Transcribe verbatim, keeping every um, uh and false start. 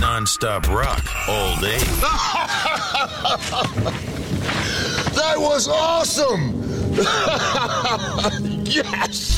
non-stop rock all day. That was awesome! Yes!